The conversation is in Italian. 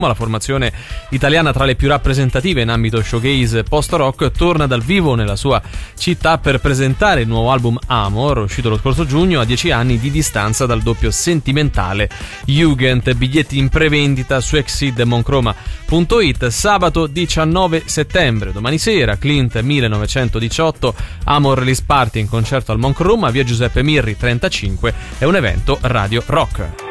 La formazione italiana tra le più rappresentative in ambito showcase post-rock torna dal vivo nella sua città per presentare il nuovo album Amor, uscito lo scorso giugno a 10 anni di distanza dal doppio sentimentale Jugend. Biglietti in prevendita su exceedmoncroma.it. Sabato 19 settembre, domani sera, Clint 1918, Amor Release Party in concerto al Moncroma, via Giuseppe Mirri 35, è un evento Radio Rock.